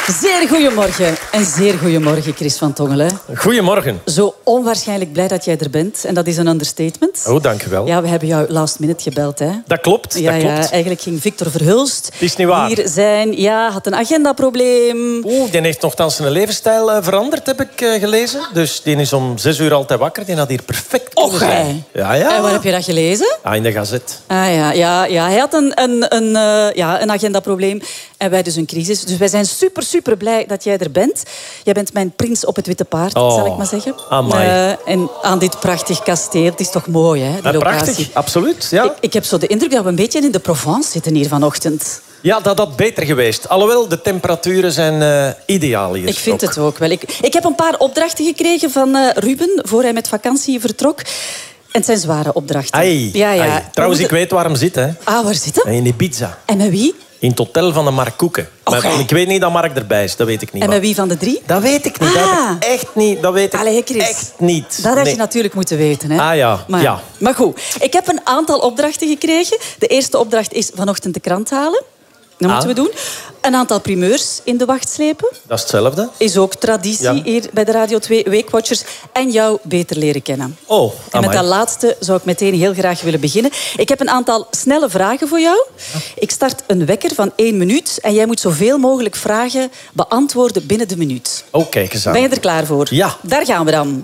Zeer goedemorgen. En zeer goedemorgen, Chris van Tongelen. Goedemorgen. Zo onwaarschijnlijk blij dat jij er bent. En dat is een understatement. Oh, dank je wel. Ja, we hebben jou last minute gebeld, hè? Dat klopt, Ja, dat klopt. ja, eigenlijk ging Victor Verhulst Het is niet waar. hier zijn. Ja, had een agendaprobleem. Oeh, die heeft nogthans zijn levensstijl veranderd, heb ik gelezen. Dus die is om 6 uur altijd wakker. Die had hier perfect kunnen zijn. Hey. Ja. En waar heb je dat gelezen? Ah, in de Gazet. Ah ja. Hij had een agendaprobleem. En wij dus een crisis. Dus wij zijn super blij dat jij er bent. Jij bent mijn prins op het witte paard, zal ik maar zeggen. Amai. En aan dit prachtig kasteel. Het is toch mooi, hè, die locatie. Prachtig, absoluut. Ja. Ik heb zo de indruk dat we een beetje in de Provence zitten hier vanochtend. Ja, dat had beter geweest. Alhoewel, de temperaturen zijn ideaal hier. Ik vind het ook wel. Ik heb een paar opdrachten gekregen van Ruben voor hij met vakantie vertrok. En het zijn zware opdrachten. Ai. Trouwens, ik weet waar hem zit. Hè. Ah, waar zit hij? In Ibiza. En met wie? In het hotel van de Mark Koeken. Maar ik weet niet dat Mark erbij is, dat weet ik niet. En met wie van de drie? Dat weet ik niet. Dat heb ik echt niet. Dat weet ik echt niet. Dat had je natuurlijk moeten weten. Hè? Ah ja. Maar goed, ik heb een aantal opdrachten gekregen. De eerste opdracht is vanochtend de krant halen. Dat moeten we doen. Een aantal primeurs in de wacht slepen. Dat is hetzelfde. Is ook traditie hier bij de Radio 2 Weekwatchers. En jou beter leren kennen. Oh, en met dat laatste zou ik meteen heel graag willen beginnen. Ik heb een aantal snelle vragen voor jou. Ik start een wekker van 1 minuut. En jij moet zoveel mogelijk vragen beantwoorden binnen de minuut. Oh, kijk eens aan. Ben je er klaar voor? Ja. Daar gaan we dan.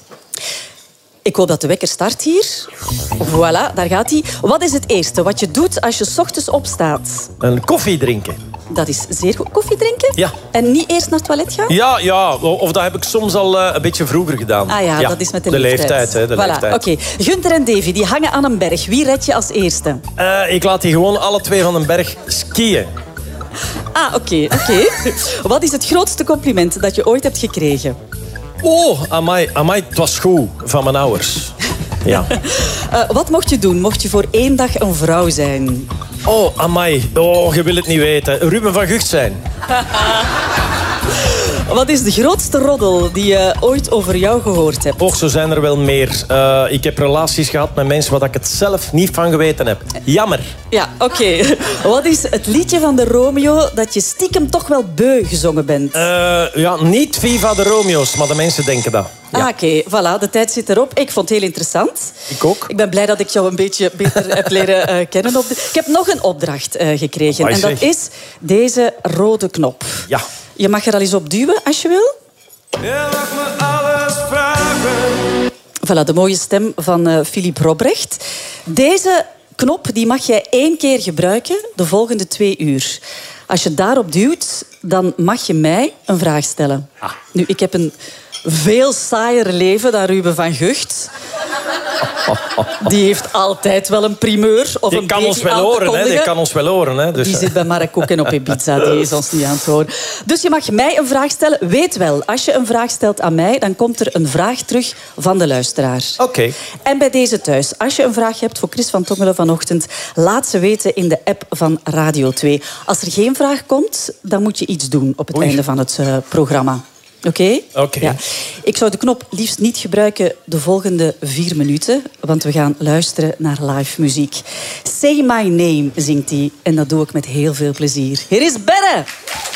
Ik hoop dat de wekker start hier. Voilà, daar gaat hij. Wat is het eerste wat je doet als je 's ochtends opstaat? Een koffie drinken. Dat is zeer goed. Koffie drinken? Ja. En niet eerst naar het toilet gaan? Ja, of dat heb ik soms al een beetje vroeger gedaan. Ah ja, dat is met de leeftijd. Hè, de voilà, leeftijd. Oké. Gunther en Davy, die hangen aan een berg. Wie red je als eerste? Ik laat die gewoon alle twee van een berg skiën. Ah, oké. Wat is het grootste compliment dat je ooit hebt gekregen? Oh, amai, het was goed van mijn ouders. Ja. Wat mocht je doen? Mocht je voor 1 dag een vrouw zijn? Oh, amai. Oh, je wil het niet weten. Ruben van Gucht zijn. Wat is de grootste roddel die je ooit over jou gehoord hebt? Och, zo zijn er wel meer. Ik heb relaties gehad met mensen waar ik het zelf niet van geweten heb. Jammer. Ja, oké. Wat is het liedje van de Romeo dat je stiekem toch wel beu gezongen bent? Niet Viva de Romeo's, maar de mensen denken dat. Ja. Ah, oké. Voilà, de tijd zit erop. Ik vond het heel interessant. Ik ook. Ik ben blij dat ik jou een beetje beter heb leren kennen. Ik heb nog een opdracht gekregen. En dat is deze rode knop. Ja. Je mag er al eens op duwen, als je wil. Je mag me alles vragen. Voilà, de mooie stem van Philippe Robrecht. Deze knop die mag jij 1 keer gebruiken de volgende 2 uur. Als je daarop duwt, dan mag je mij een vraag stellen. Nu, ik heb een veel saaier leven dan Ruben van Gucht. Die heeft altijd wel een primeur of een kan ons wel horen, hè? Die kan ons wel horen, hè? Dus. Die zit bij Mark Koeken op Ibiza, die is ons niet aan het horen. Dus je mag mij een vraag stellen. Weet wel, als je een vraag stelt aan mij, dan komt er een vraag terug van de luisteraar. Oké. En bij deze thuis, als je een vraag hebt voor Chris van Tongelen vanochtend, laat ze weten in de app van Radio 2. Als er geen vraag komt, dan moet je iets doen op het einde van het programma. Oké? Ja. Ik zou de knop liefst niet gebruiken de volgende 4 minuten, want we gaan luisteren naar live muziek. Say My Name zingt hij en dat doe ik met heel veel plezier. Hier is Berre!